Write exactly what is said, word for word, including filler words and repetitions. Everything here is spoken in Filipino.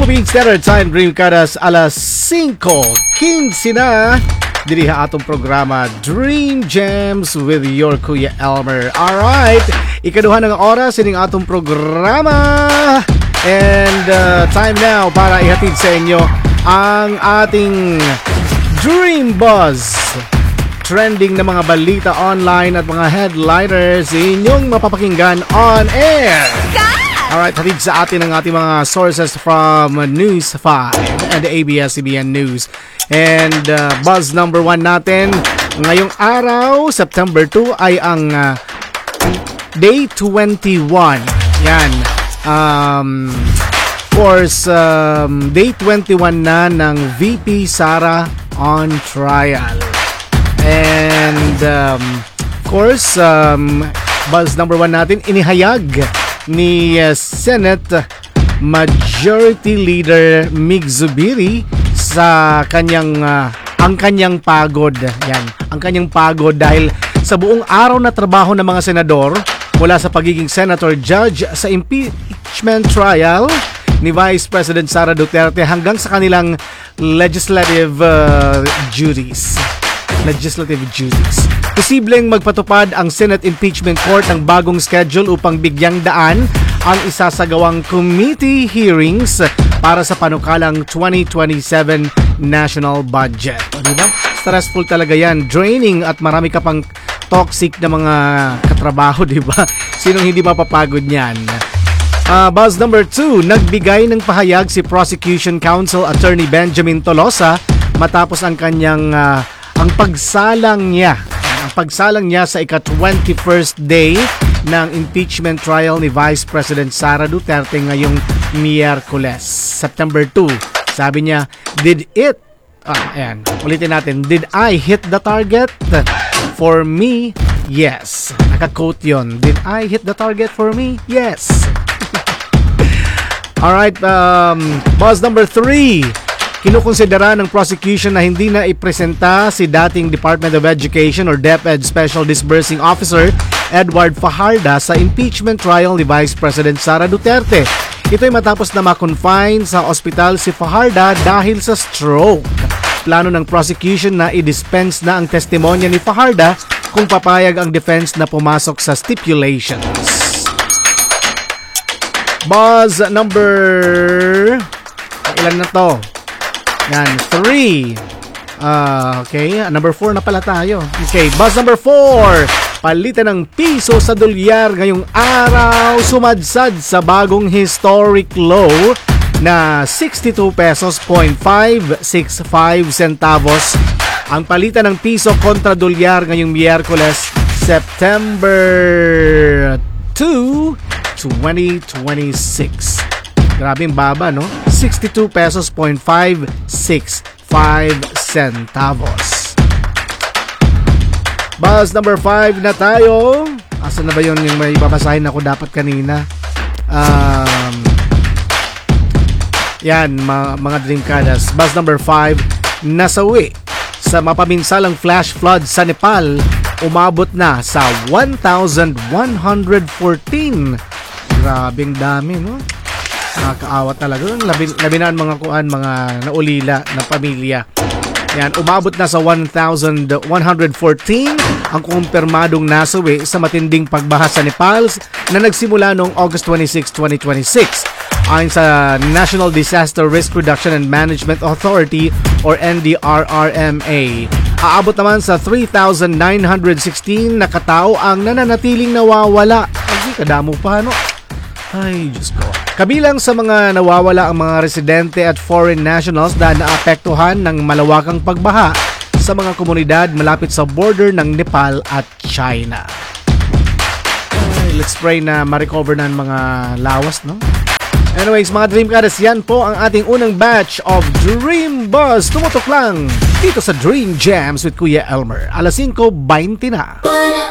Philippine Standard Time, Dreamcadas, alas singko quince na. Diriha atong programa Dream Gems with your Kuya Elmer. Alright, ikaduha ng oras ining atong programa. And uh, time now para ihatid sa inyo ang ating Dream Buzz. Trending na mga balita online at mga headliners inyong mapapakinggan on air. Alright, hatid sa atin ang ating mga sources from News five and A B S C B N News. And uh, buzz number one natin ngayong araw, September two, ay ang uh, day twenty-one. Yan. Um, of course, um, day twenty-one na ng V P Sara on trial. And um, of course, um, buzz number one natin, inihayag ni uh, Senate Majority Leader Mig Zubiri sa kanyang uh, ang kanyang pagod. Yan, ang kanyang pagod dahil sa buong araw na trabaho ng mga senador mula sa pagiging senator judge sa impeachment trial ni Vice President Sara Duterte hanggang sa kanilang legislative uh, duties. Legislative duties. Posibleng magpatupad ang Senate Impeachment Court ng bagong schedule upang bigyang daan ang isasagawang committee hearings para sa panukalang twenty twenty-seven national budget. Diba? Stressful talaga yan. Draining at marami ka pang toxic na mga katrabaho, diba? Sinong hindi mapapagod niyan? Uh, buzz number two, nagbigay ng pahayag si Prosecution Counsel Attorney Benjamin Tolosa matapos ang kanyang uh, ang pagsalang niya ang pagsalang niya sa ika-twenty-first day ng impeachment trial ni Vice President Sara Duterte ngayong Miyerkules, September two. Sabi niya, did it ah, ayan, ulitin natin, did I hit the target? For me, yes. Naka-quote yun. Did I hit the target for me? Yes. Alright, um, buzz number three. Kinukonsidera ng prosecution na hindi na ipresenta si dating Department of Education or DepEd Special Disbursing Officer Edward Fajarda sa impeachment trial ni Vice President Sara Duterte. Ito'y matapos na ma-confine sa ospital si Fajarda dahil sa stroke. Plano ng prosecution na i-dispense na ang testimonya ni Fajarda kung papayag ang defense na pumasok sa stipulations. Buzz number... Ilan na to? Yan, three. Uh, okay, number four na pala tayo. Okay, buzz number four. Palitan ng piso sa dolyar ngayong araw, sumadsad sa bagong historic low na sixty-two pesos point five six five centavos. Ang palitan ng piso kontra dolyar ngayong Miyerkules, September two, twenty twenty-six. Grabing baba, no? sixty-two pesos point five six five centavos. Buzz number five na tayo. Asa na ba yun yung may babasahin ako dapat kanina? Um, yan, mga, mga Dreamcadas. Buzz number five, nasawi sa mapaminsalang flash flood sa Nepal, umabot na sa one thousand one hundred fourteen. Grabing dami, no? Nakakaawa talaga. Labi, labinaan mga kuan, mga naulila na pamilya. Yan, umabot na sa one thousand one hundred fourteen ang kumpirmadong nasawi sa matinding pagbaha sa Nepal na nagsimula noong August twenty-sixth, twenty twenty-six. Ayon sa National Disaster Risk Reduction and Management Authority or N D R R M A. Aabot naman sa three thousand nine hundred sixteen na katao ang nananatiling nawawala. Ay, kadamo pa, no? Ay, Diyos ko. Kabilang sa mga nawawala ang mga residente at foreign nationals na naapektuhan ng malawakang pagbaha sa mga komunidad malapit sa border ng Nepal at China. Ay, let's pray na ma-recover na ang mga lawas, no? Anyways, mga Dreamcadas, yan po ang ating unang batch of Dream Buzz. Tumutok lang dito sa Dream Jams with Kuya Elmer. alas singko twenty na.